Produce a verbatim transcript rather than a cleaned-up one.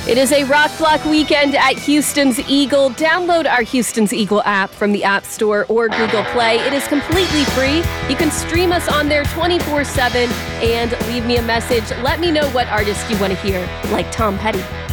It is a Rock Block weekend at Houston's Eagle. Download our Houston's Eagle app from the App Store or Google Play. It is completely free. You can stream us on there twenty-four seven and leave me a message. Let me know what artist you want to hear, like Tom Petty.